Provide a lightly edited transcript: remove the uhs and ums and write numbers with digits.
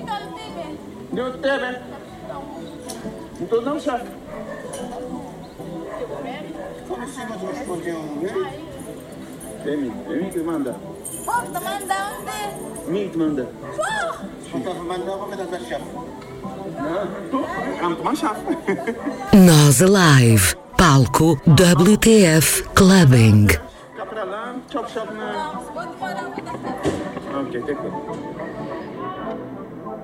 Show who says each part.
Speaker 1: Deu TV. Então não, chefe.
Speaker 2: Come si ma rispondiamo?
Speaker 1: Vem que manda.
Speaker 3: Porta, manda onde?
Speaker 1: Mim que manda.
Speaker 2: Faltava mandar para me dar chefe.
Speaker 1: Não, tu, canto mais chefe.
Speaker 4: Nós Alive. Palco WTF Clubbing.
Speaker 1: Cá para lá, chop chop na.
Speaker 3: Pode parar,
Speaker 1: Ok, tem que.